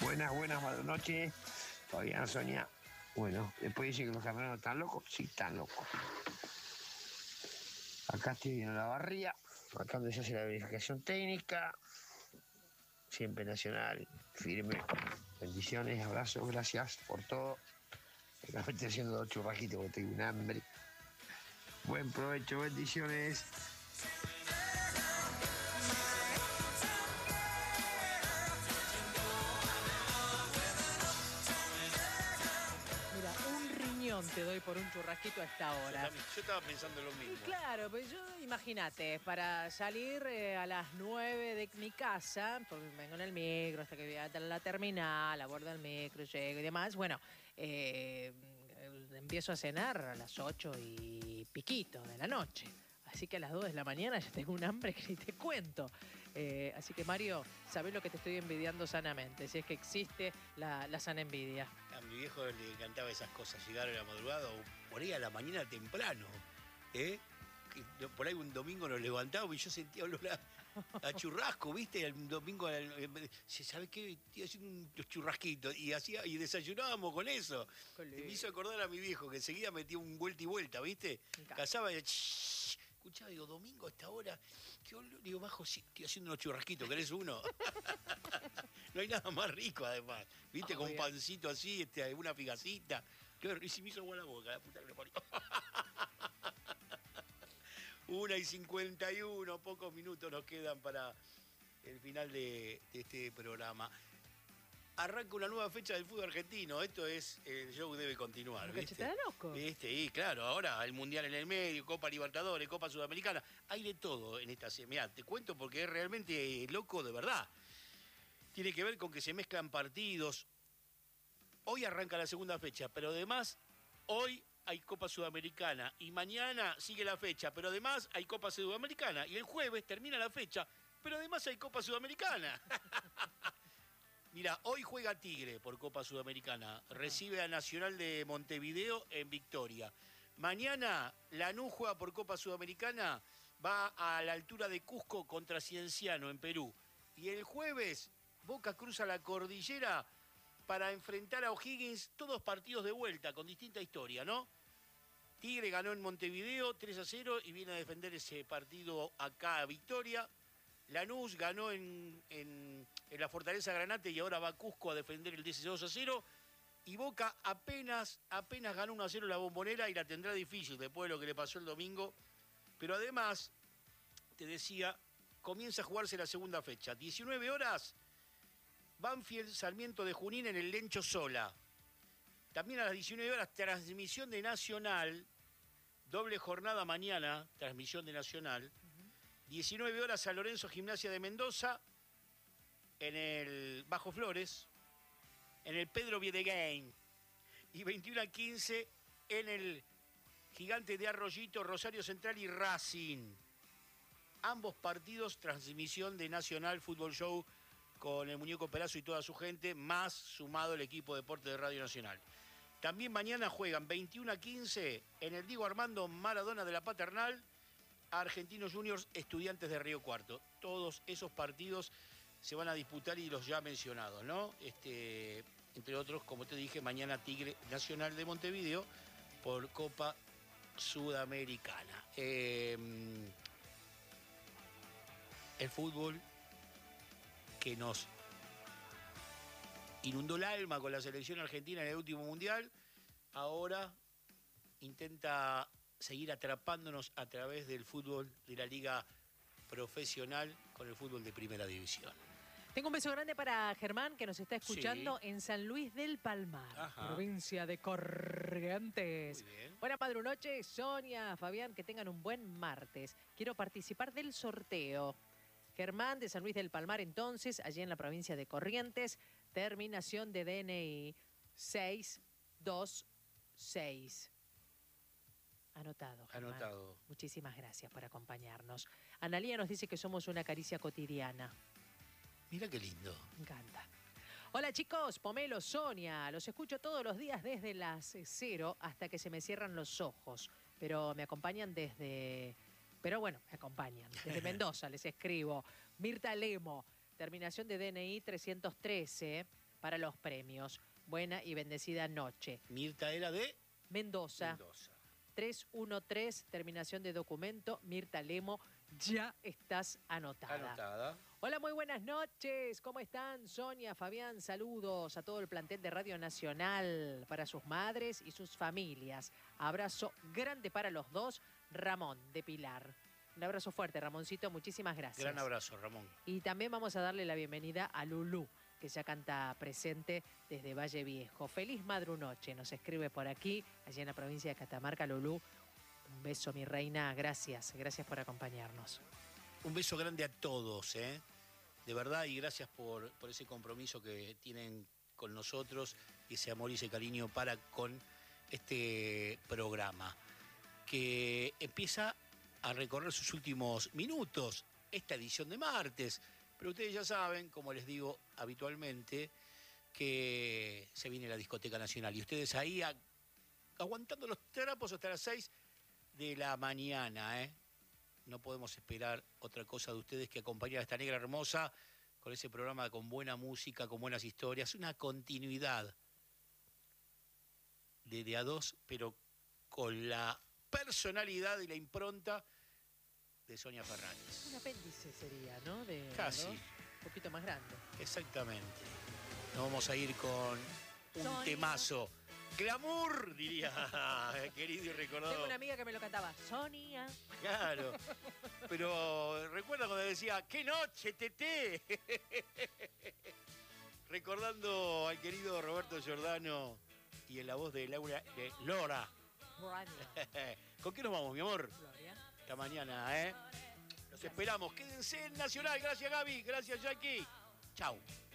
Buenas noches. Fabián, Sonia. Bueno, después dicen que los camioneros están locos. Sí, están locos. Acá estoy viendo la barría. Acá donde se hace la verificación técnica. Siempre Nacional, firme. Bendiciones, abrazos, gracias por todo. Acá me estoy haciendo 2 churrajitos porque tengo un hambre. Buen provecho, bendiciones. Mira, un riñón te doy por un churrasquito a esta hora. Yo estaba pensando lo mismo. Claro, pues yo, imagínate, para salir a las 9 de mi casa, porque vengo en el micro hasta que voy a la terminal, abordo el micro, llego y demás, bueno, empiezo a cenar a las 8 y piquito de la noche. Así que a las 2 de la mañana ya tengo un hambre que ni te cuento. Así que, Mario, sabés lo que te estoy envidiando sanamente, si es que existe la sana envidia. A mi viejo le encantaba esas cosas, llegar a la madrugada o por ahí a la mañana temprano. Por ahí un domingo nos levantábamos y yo sentía olor a churrasco, ¿viste? El domingo, ¿sabés qué? Estoy haciendo unos churrasquitos y desayunábamos con eso. Y me hizo acordar a mi viejo que enseguida metía un vuelta y vuelta, ¿viste? Cazaba y escuchaba, digo, domingo a esta hora, ¿qué olor? Digo, bajo, sí, estoy haciendo unos churrasquitos, ¿querés uno? No hay nada más rico, además. ¿Viste? Con un pancito así, una figacita. Y se me hizo agua la boca, la puta que le parió. 1:51, pocos minutos nos quedan para el final de este programa. Arranca una nueva fecha del fútbol argentino. Esto es, el show debe continuar, ¿viste? ¿Está loco? ¿Viste? Y claro, ahora el Mundial en el medio, Copa Libertadores, Copa Sudamericana. Hay de todo en esta serie. Mirá, te cuento porque es realmente loco de verdad. Tiene que ver con que se mezclan partidos. Hoy arranca la segunda fecha, pero además, hoy hay Copa Sudamericana y mañana sigue la fecha, pero además hay Copa Sudamericana y el jueves termina la fecha, pero además hay Copa Sudamericana. Mira, hoy juega Tigre por Copa Sudamericana, recibe a Nacional de Montevideo en Victoria. Mañana Lanús juega por Copa Sudamericana, va a la altura de Cusco contra Cienciano en Perú. Y el jueves Boca cruza la cordillera para enfrentar a O'Higgins, todos partidos de vuelta, con distinta historia, ¿no? Tigre ganó en Montevideo 3-0 y viene a defender ese partido acá a Victoria. Lanús ganó en la Fortaleza Granate y ahora va a Cusco a defender el 2-0. Y Boca apenas ganó 1-0 la Bombonera y la tendrá difícil después de lo que le pasó el domingo. Pero además, te decía, comienza a jugarse la segunda fecha. 19 horas, Banfield Sarmiento de Junín en el Lencho Sola. También a las 19 horas, transmisión de Nacional. Doble jornada mañana, transmisión de Nacional. 19 horas San Lorenzo Gimnasia de Mendoza. En el Bajo Flores. En el Pedro Viedegain. Y 21:15 en el Gigante de Arroyito, Rosario Central y Racing. Ambos partidos, transmisión de Nacional Fútbol Show con el Muñeco Perazo y toda su gente, más sumado el equipo de deporte de Radio Nacional. También mañana juegan 21:15 en el Diego Armando Maradona de la Paternal, Argentinos Juniors, Estudiantes de Río Cuarto. Todos esos partidos se van a disputar y los ya mencionados, ¿no? Entre otros, como te dije, mañana Tigre Nacional de Montevideo por Copa Sudamericana. El fútbol que nos inundó el alma con la selección argentina en el último mundial, ahora intenta seguir atrapándonos a través del fútbol de la liga profesional con el fútbol de primera división. Tengo un beso grande para Germán, que nos está escuchando en San Luis del Palmar, provincia de Corrientes. Muy bien. Buenas madrunoches, Sonia, Fabián, que tengan un buen martes. Quiero participar del sorteo. Germán de San Luis del Palmar, entonces, allí en la provincia de Corrientes, terminación de DNI 626. Anotado, Germán. Anotado. Muchísimas gracias por acompañarnos. Analía nos dice que somos una caricia cotidiana. Mira qué lindo. Me encanta. Hola chicos, Pomelo, Sonia, los escucho todos los días desde las 0 hasta que se me cierran los ojos, pero me acompañan desde Mendoza, les escribo. Mirta Lemo, terminación de DNI 313, para los premios. Buena y bendecida noche. Mirta era de Mendoza. 313, terminación de documento. Mirta Lemo, ya estás anotada. Anotada. Hola, muy buenas noches. ¿Cómo están? Sonia, Fabián, saludos a todo el plantel de Radio Nacional, para sus madres y sus familias. Abrazo grande para los dos. Ramón, de Pilar. Un abrazo fuerte, Ramoncito. Muchísimas gracias. Gran abrazo, Ramón. Y también vamos a darle la bienvenida a Lulú, que ya canta presente desde Valle Viejo. Feliz madrunoche, nos escribe por aquí, allá en la provincia de Catamarca. Lulú, un beso, mi reina. Gracias por acompañarnos. Un beso grande a todos, ¿eh? De verdad, y gracias por ese compromiso que tienen con nosotros, y ese amor y ese cariño para con este programa, que empieza a recorrer sus últimos minutos, esta edición de martes. Pero ustedes ya saben, como les digo habitualmente, que se viene la Discoteca Nacional. Y ustedes ahí aguantando los trapos hasta las 6 de la mañana, ¿eh? No podemos esperar otra cosa de ustedes que acompañar a esta negra hermosa con ese programa con buena música, con buenas historias. Una continuidad de a dos, pero con la personalidad y la impronta de Sonia Fernández. Un apéndice sería, ¿no? Casi. Un poquito más grande. Exactamente. Nos vamos a ir con un Sonia. temazo. Glamour, diría, querido y recordado. Tengo una amiga que me lo cantaba. Sonia. Claro. Pero recuerda cuando decía, ¡qué noche, Teté! Recordando al querido Roberto Giordano y en la voz de Lora. ¿Con qué nos vamos, mi amor? Gloria. Esta mañana, ¿eh? Los esperamos. Quédense en Nacional. Gracias, Gaby. Gracias, Jackie. Chau.